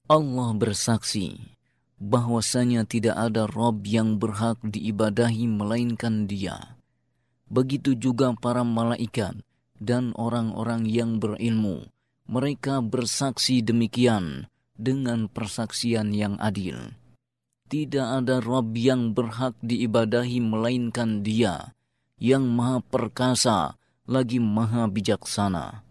Allah bersaksi bahwasanya tidak ada Rabb yang berhak diibadahi melainkan Dia. Begitu juga para malaikat dan orang-orang yang berilmu. Mereka bersaksi demikian dengan persaksian yang adil. Tidak ada Rabb yang berhak diibadahi melainkan Dia, yang maha perkasa lagi maha bijaksana.